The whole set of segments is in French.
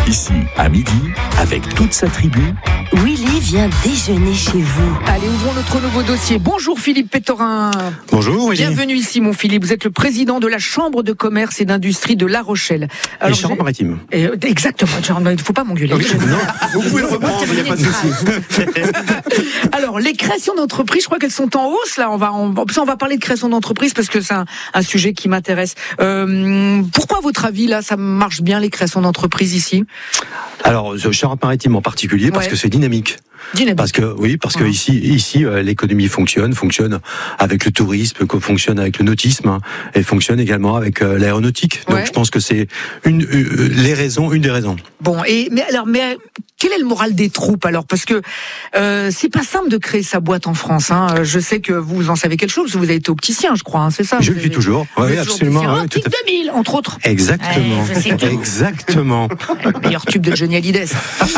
Ici, à midi, avec toute sa tribu, Willy vient déjeuner chez vous. Allez, ouvrons notre nouveau dossier. Bonjour Philippe Pétorin. Bonjour Willy. Bienvenue ici mon Philippe. Vous êtes le président de la Chambre de commerce et d'industrie de La Rochelle. Les Charentes-Maritimes. Exactement. Il ne faut pas m'engueuler. Oui, non, vous pouvez le reprendre, il n'y a pas de souci. Alors, les créations d'entreprises, je crois qu'elles sont en hausse là. On va parler de création d'entreprises parce que c'est un sujet qui m'intéresse. Pourquoi à votre avis là, ça marche bien les créations d'entreprises ici? Alors, Charentes-Maritimes en particulier, parce que c'est dynamique. Parce que ici, l'économie fonctionne avec le tourisme, fonctionne avec le nautisme, et fonctionne également avec l'aéronautique. Donc, je pense que c'est une des raisons. Bon, mais quel est le moral des troupes alors? Parce que c'est pas simple de créer sa boîte en France. Hein. Je sais que vous en savez quelque chose, parce que vous avez été opticien, je crois. Hein, c'est ça? Je le suis toujours. Oui, absolument. Un tube 2000, entre autres. Exactement. Exactement. Le meilleur tube de Johnny Hallyday.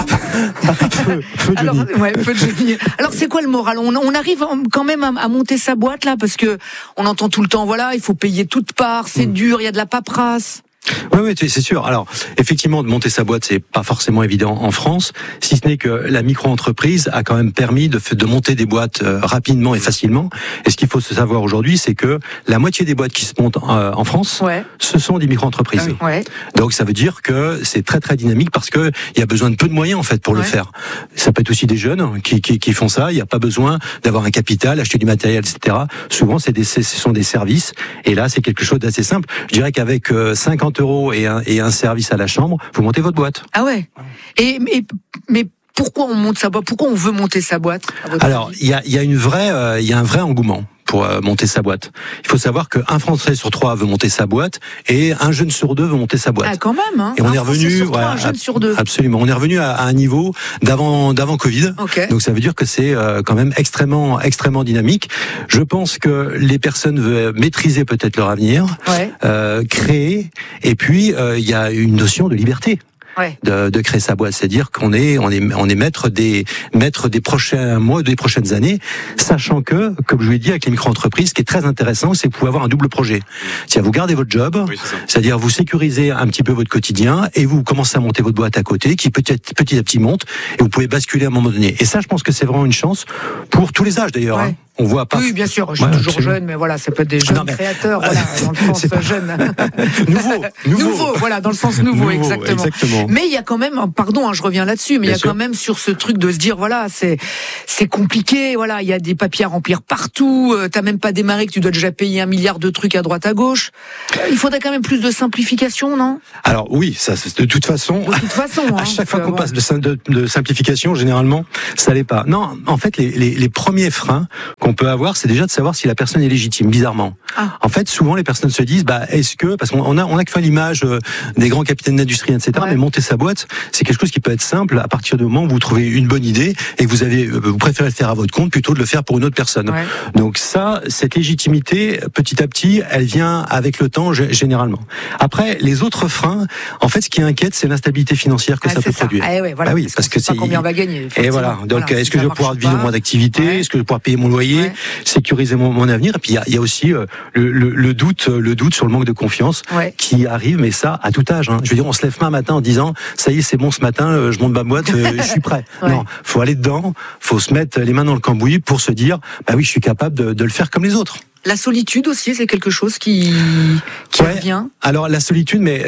Feu de Johnny. Feu de Johnny. Alors c'est quoi le moral? On arrive quand même à monter sa boîte là, parce que on entend tout le temps, voilà, il faut payer toute part, c'est dur, il y a de la paperasse. Oui, c'est sûr. Alors, effectivement, de monter sa boîte, c'est pas forcément évident en France, si ce n'est que la micro-entreprise a quand même permis de monter des boîtes rapidement et facilement. Et ce qu'il faut se savoir aujourd'hui, c'est que la moitié des boîtes qui se montent en France, ce sont des micro-entreprises. Donc, ça veut dire que c'est très très dynamique parce que il y a besoin de peu de moyens en fait pour le faire. Ça peut être aussi des jeunes qui font ça. Il n'y a pas besoin d'avoir un capital, acheter du matériel, etc. Souvent, ce sont des services. Et là, c'est quelque chose d'assez simple. Je dirais qu'avec 50 € et un service à la chambre, vous montez votre boîte. Ah ouais. Mais pourquoi on monte sa boîte? Pourquoi on veut monter sa boîte? Alors, il y a un vrai engouement pour monter sa boîte. Il faut savoir qu'un Français sur 3 veut monter sa boîte et un jeune sur 2 veut monter sa boîte. Ah, quand même, hein. Et on est revenu, un jeune sur 2. Absolument. On est revenu à un niveau d'avant Covid. Okay. Donc ça veut dire que c'est quand même extrêmement dynamique. Je pense que les personnes veulent maîtriser peut-être leur avenir, créer, et puis il y a une notion de liberté. De créer sa boîte, c'est-à-dire qu'on est maître des prochains mois, des prochaines années, sachant que, comme je vous l'ai dit, avec les micro-entreprises, ce qui est très intéressant, c'est que vous pouvez avoir un double projet. C'est-à-dire vous gardez votre job, c'est-à-dire vous sécurisez un petit peu votre quotidien et vous commencez à monter votre boîte à côté, qui petit à petit monte, et vous pouvez basculer à un moment donné. Et ça, je pense que c'est vraiment une chance pour tous les âges d'ailleurs. Hein. On voit pas. Oui, bien sûr. Je suis toujours jeune, mais voilà, ça peut être des jeunes créateurs, voilà, dans le sens jeune. Nouveau, voilà, dans le sens nouveau, exactement. Mais il y a quand même, pardon, je reviens là-dessus, mais il y a quand même sur ce truc de se dire, voilà, c'est compliqué, voilà, il y a des papiers à remplir partout, t'as même pas démarré que tu dois déjà payer 1 milliard de trucs à droite à gauche. Il faudrait quand même plus de simplification, non? Alors oui, ça, de toute façon, à chaque fois qu'on passe de simplification, généralement, ça l'est pas. Non, en fait, les premiers freins qu'on peut avoir, c'est déjà de savoir si la personne est légitime, bizarrement. En fait, souvent, les personnes se disent, parce qu'on a que fait l'image des grands capitaines d'industrie, etc., mais monter sa boîte, c'est quelque chose qui peut être simple à partir du moment où vous trouvez une bonne idée et que vous préférez le faire à votre compte plutôt de le faire pour une autre personne. Donc ça, cette légitimité, petit à petit, elle vient avec le temps, généralement. Après, les autres freins, en fait, ce qui inquiète, c'est l'instabilité financière que ça peut produire. Parce que c'est combien on va gagner. Et voilà. Donc, est-ce que je vais pouvoir vivre moins d'activité? Est-ce que je vais pouvoir payer mon loyer? Sécuriser mon avenir. Et puis il y a aussi le doute sur le manque de confiance qui arrive, mais ça à tout âge. Je veux dire, on se lève pas un matin en disant ça y est, c'est bon, ce matin je monte ma boîte, je suis prêt. Non, faut aller dedans, faut se mettre les mains dans le cambouis pour se dire oui, je suis capable de le faire comme les autres. La solitude aussi, c'est quelque chose qui revient. Alors la solitude, mais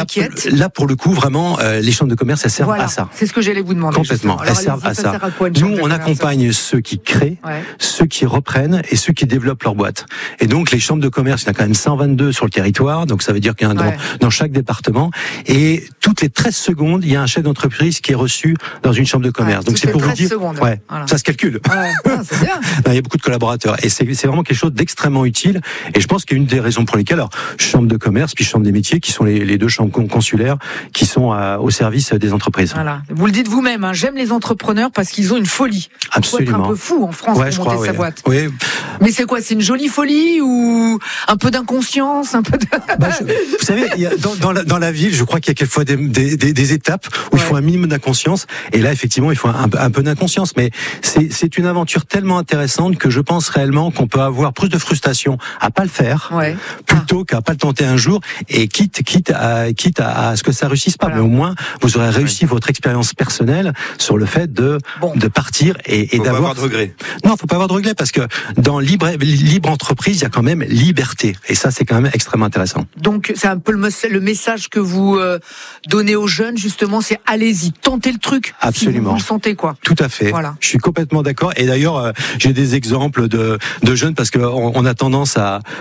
là pour le coup, vraiment, les chambres de commerce, elles servent à ça. C'est ce que j'allais vous demander. Complètement, elles servent à ça. Nous, on accompagne ceux qui créent, ceux qui reprennent et ceux qui développent leur boîte. Et donc les chambres de commerce, il y en a quand même 122 sur le territoire, donc ça veut dire qu'il y en a dans chaque département. Et toutes les 13 secondes, il y a un chef d'entreprise qui est reçu dans une chambre de commerce. Donc c'est pour vous dire, ça se calcule. C'est bien. Il y a beaucoup de collaborateurs et c'est vraiment quelque chose d'extrêmement utile, et je pense qu'il y a une des raisons pour lesquelles, alors, chambre de commerce puis chambre des métiers, qui sont les deux chambres consulaires qui sont au service des entreprises. Voilà. Vous le dites vous-même, j'aime les entrepreneurs parce qu'ils ont une folie. Absolument. Il faut être un peu fou en France pour monter sa boîte. Oui. Mais c'est quoi? C'est une jolie folie ou un peu d'inconscience, un peu de... Vous savez, dans la ville, je crois qu'il y a quelquefois des étapes où il faut un minimum d'inconscience, et là effectivement il faut un peu d'inconscience, mais c'est une aventure tellement intéressante que je pense réellement qu'on peut avoir plus de frustration frustration à pas le faire, plutôt qu'à pas le tenter un jour, et quitte à ce que ça réussisse pas. Voilà. Mais au moins, vous aurez réussi votre expérience personnelle sur le fait de partir et d'avoir. Pas avoir de regrets. Non, faut pas avoir de regrets, parce que dans libre entreprise, il y a quand même liberté, et ça, c'est quand même extrêmement intéressant. Donc, c'est un peu le message que vous donnez aux jeunes, justement, c'est allez-y, tentez le truc. Absolument. Si vous le sentez, quoi. Tout à fait. Voilà. Je suis complètement d'accord. Et d'ailleurs, j'ai des exemples de jeunes, parce que on a tendance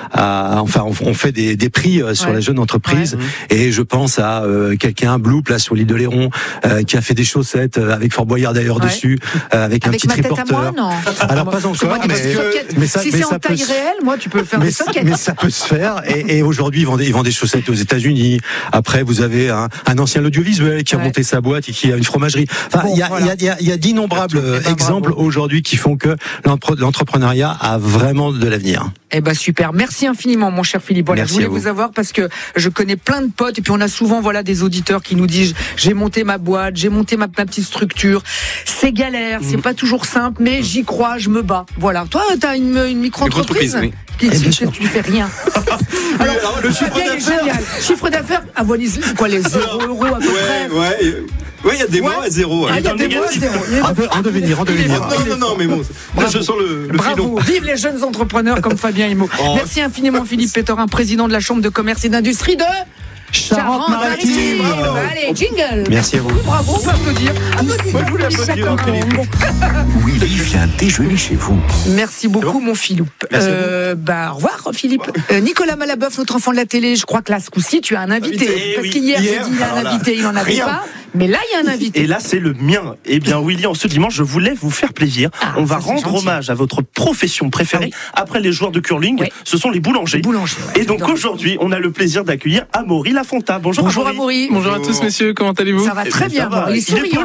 on fait des prix sur les jeunes entreprises, et je pense à quelqu'un, Blue, place sur l'île de Léron, qui a fait des chaussettes avec Fort Boyard d'ailleurs dessus, avec un petit triporteur. Moi, non. Alors pas encore, mais ça, si c'est en taille réelle, moi, tu peux faire des sockets. Mais ça peut se faire. Et aujourd'hui, ils vendent des chaussettes aux États-Unis. Après, vous avez un ancien de l'audiovisuel qui a monté sa boîte et qui a une fromagerie. Enfin, il y a d'innombrables exemples aujourd'hui qui font que l'entrepreneuriat a vraiment de l'avenir. Eh ben super, merci infiniment mon cher Philippe. Voilà, je voulais vous avoir parce que je connais plein de potes, et puis on a souvent des auditeurs qui nous disent j'ai monté ma boîte, j'ai monté ma petite structure. C'est galère, c'est pas toujours simple, mais j'y crois, je me bats. Voilà. Toi, t'as une micro-entreprise. Tu fais rien. Alors le chiffre d'affaires est génial. Chiffre d'affaires, les 0 € à peu près. Oui, il y a des mois à 0. Il y a des mois à 0. En devenir. Non, mais bon, là, je sens le bravo. filon. Vive les jeunes entrepreneurs comme Fabien Himo. Merci infiniment Philippe Pétorin, président de la Chambre de commerce et d'industrie de Charente-Maritime. Allez, jingle. Merci à vous. Bravo, on peut applaudir. Moi, je voulais applaudir Philippe. Willy vient déjeuner chez vous. Merci beaucoup, mon Philippe. Au revoir, Philippe. Nicolas Malaboeuf, notre enfant de la télé, je crois que là, ce coup-ci, tu as un invité. Parce qu'hier, j'ai dit il a un invité, il n'en avait pas. Mais là, il y a un invité. Et là, c'est le mien. Eh bien, Willy, en ce dimanche, je voulais vous faire plaisir. On va rendre hommage à votre profession préférée. Après les joueurs de curling, ce sont les boulangers. Et donc, aujourd'hui, on a le plaisir d'accueillir Amaury Lafonta. Bonjour Amaury. Bonjour à tous, messieurs. Comment allez-vous? Ça va très bien. Il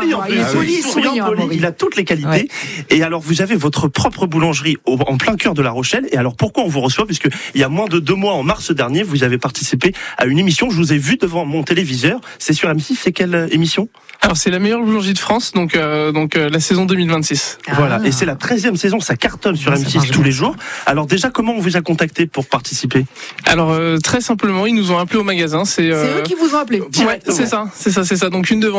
est souriant. Il a toutes les qualités. Ouais. Et alors, vous avez votre propre boulangerie en plein cœur de La Rochelle. Et alors, pourquoi on vous reçoit? Puisque il y a moins de 2 mois, en mars dernier, vous avez participé à une émission. Je vous ai vu devant mon téléviseur. C'est sur M6. C'est quelle émission? Alors, c'est la meilleure boulangerie de France, donc la saison 2026. Voilà, et c'est la 13e saison, ça cartonne sur M6 tous les jours. Alors déjà, comment on vous a contacté pour participer? Alors, très simplement, ils nous ont appelé au magasin. C'est eux qui vous ont appelé? Ouais, c'est ça. Donc une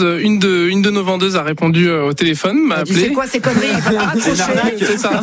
de nos vendeuses a répondu au téléphone, m'a appelé. C'est quoi ces conneries? C'est ça.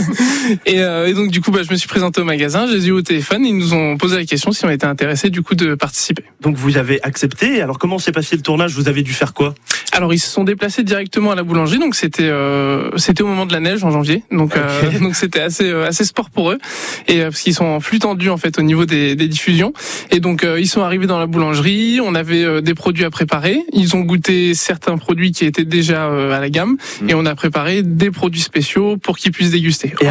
Et donc du coup, je me suis présenté au magasin, j'ai eu au téléphone, ils nous ont posé la question si on était intéressés du coup de participer. Donc vous avez accepté. Alors comment s'est passé le tournage? Vous avez dû faire quoi? Alors ils se sont déplacés directement à la boulangerie, donc c'était au moment de la neige en janvier, donc c'était assez sport pour eux, et parce qu'ils sont en flux tendu en fait au niveau des diffusions, et donc ils sont arrivés dans la boulangerie, on avait des produits à préparer, ils ont goûté certains produits qui étaient déjà à la gamme, et on a préparé des produits spéciaux pour qu'ils puissent déguster. Et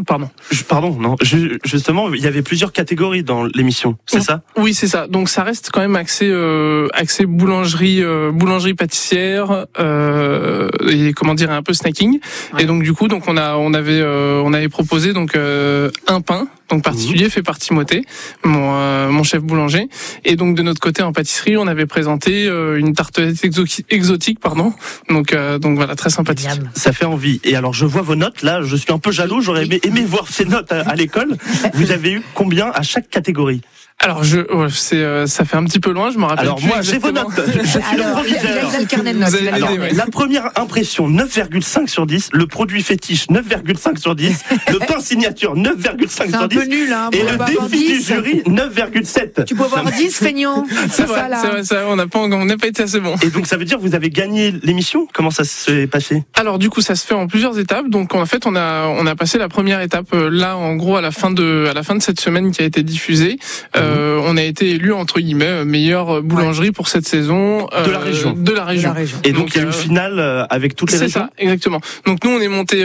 justement, il y avait plusieurs catégories dans l'émission, c'est ça? Oui, c'est ça. Donc ça reste quand même axé boulangerie pâtissière et un peu snacking. Ouais. Et donc du coup, on avait proposé un pain particulier fait par Timothée, mon chef boulanger. Et donc de notre côté en pâtisserie, on avait présenté une tartelette exotique, Donc voilà, très sympathique. Ça fait envie. Et alors je vois vos notes là, je suis un peu jaloux, j'aurais aimé voir ces notes à l'école. Vous avez eu combien à chaque catégorie? Alors ça fait un petit peu loin, je me rappelle. Alors moi j'ai vos notes, je suis le proviseur. Alors, la première impression 9,5 sur 10, le produit fétiche 9,5 sur 10, le pain signature 9,5 sur 10. C'est un peu nul et le défi du jury 9,7. Tu peux avoir 10 feignant. C'est vrai, on n'a pas été assez bon. Et donc ça veut dire que vous avez gagné l'émission? Comment ça s'est passé? Alors du coup ça se fait en plusieurs étapes. Donc en fait on a passé la première étape là en gros à la fin de cette semaine qui a été diffusée. On a été élu entre guillemets meilleure boulangerie pour cette saison de la région. Et donc il y a une finale avec toutes les régions. C'est ça, exactement. Donc nous on est monté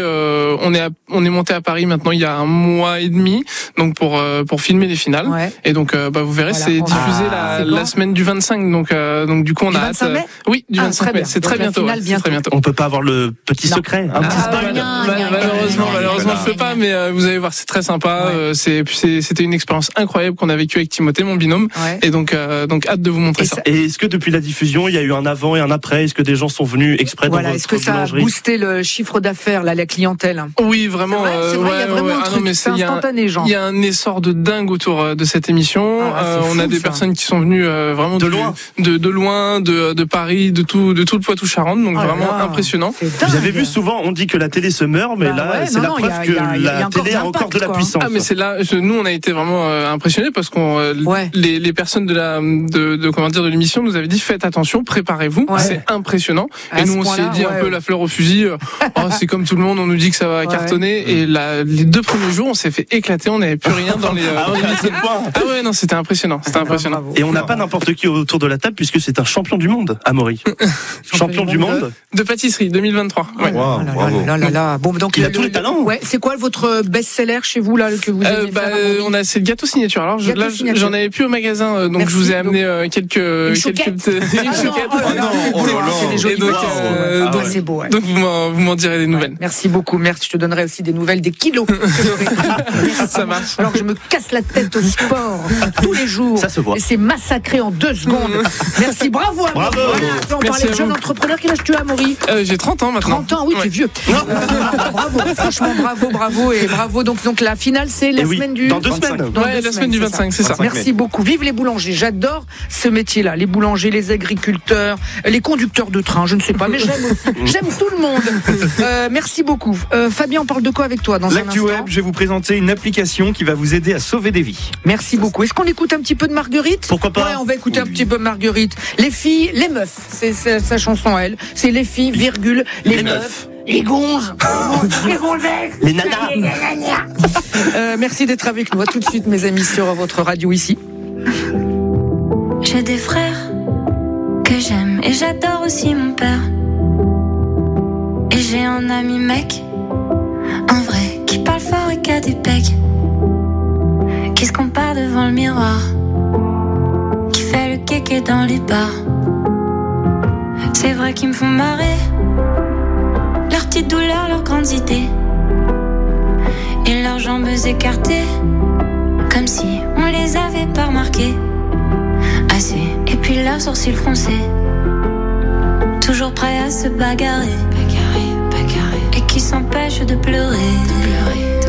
à Paris maintenant il y a 1 mois et demi, donc pour filmer les finales. Ouais. Et donc vous verrez, c'est diffusé la semaine du 25. Donc du coup on a hâte. Mai oui, du 25 mai. C'est très bientôt. On peut pas avoir le petit secret, un petit spoil. Malheureusement je peux pas, mais vous allez voir, c'est très sympa. C'était une expérience incroyable qu'on a vécue avec Timothée, mon binôme. Ouais. Et donc hâte de vous montrer ça. Et est-ce que depuis la diffusion, il y a eu un avant et un après? Est-ce que des gens sont venus exprès dans votre boulangerie? Est-ce que ça a boosté le chiffre d'affaires, la clientèle? Oui, vraiment. C'est vrai, il y a vraiment un truc, c'est instantané, genre. Il y a un essor de dingue autour de cette émission. On a des personnes qui sont venues vraiment de loin, de Paris, de tout le Poitou-Charentes, donc vraiment impressionnant. Vous avez vu, souvent on dit que la télé se meurt, mais c'est la preuve que la télé a encore de la puissance. Ah, mais c'est là, nous on a été vraiment impressionnés parce qu'on les personnes de l'émission nous avaient dit faites attention, préparez-vous, c'est impressionnant. Et nous on s'est dit un peu la fleur au fusil, c'est comme tout le monde, on nous dit que ça va cartonner, et les 2 premiers jours on s'est fait éclater, on n'avait plus rien dans les non, c'était impressionnant, Et on n'a pas n'importe qui autour de la table puisque c'est un champion du monde, Amaury. Champion du monde de pâtisserie 2023. Ouais. Wow, bon, donc il a tous les talents. Ouais, c'est quoi votre best-seller chez vous là que vous aimez faire? C'est le gâteau signature. Alors j'en avais plus au magasin, donc je vous ai amené quelques chouquette. C'est beau. Donc vous m'en direz des nouvelles. Merci beaucoup. Merci, je te donnerai aussi des nouvelles, des kilos. Ça marche. Alors je me casse la tête au sport tous les jours. Ça se voit. Et c'est massacré en 2 secondes. Merci, bravo. Bravo. On parlait de jeune entrepreneur. Quel âge tu as, Amaury? J'ai 30 ans maintenant. 30 ans, oui, t'es vieux. Bravo, franchement, bravo et bravo. Donc la finale, c'est la semaine du... Dans 2 semaines. La semaine du 25, c'est ça. Merci beaucoup. Vive les boulangers. J'adore ce métier-là. Les boulangers, les agriculteurs, les conducteurs de train, je ne sais pas, mais j'aime aussi. J'aime tout le monde. Merci beaucoup. Fabien, on parle de quoi avec toi dans un instant? L'actu web, je vais vous présenter une application qui va vous aider à sauver des vies. Merci beaucoup. Est-ce qu'on écoute un petit peu de Marguerite? Pourquoi pas? Ouais, on va écouter un petit peu Marguerite. Les filles, les meufs. C'est sa chanson à elle. C'est les filles, virgule, les meufs. Les gonzes, les gonzesses, les nanas. Merci d'être avec nous. À tout de suite, mes amis, sur votre radio ici. J'ai des frères que j'aime et j'adore aussi mon père. Et j'ai un ami mec, un vrai, qui parle fort et qui a des pecs, qui se compare devant le miroir, qui fait le kéké dans les bars. C'est vrai qu'ils me font marrer, leurs petites douleurs, leurs grandes idées, et leurs jambes écartées, comme si on les avait pas remarquées. Assez, et puis leurs sourcils froncés, toujours prêts à se bagarrer, et qui s'empêchent de pleurer.